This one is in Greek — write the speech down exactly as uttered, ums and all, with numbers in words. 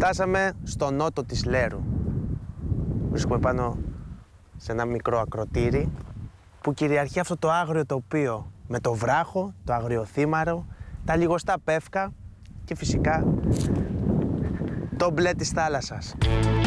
Φτάσαμε στο νότο της Λέρου. Βρίσκομαι πάνω σε ένα μικρό ακροτήρι που κυριαρχεί αυτό το άγριο τοπίο με το βράχο, το αγριοθύμαρο, τα λιγοστά πεύκα και φυσικά το μπλε της θάλασσας.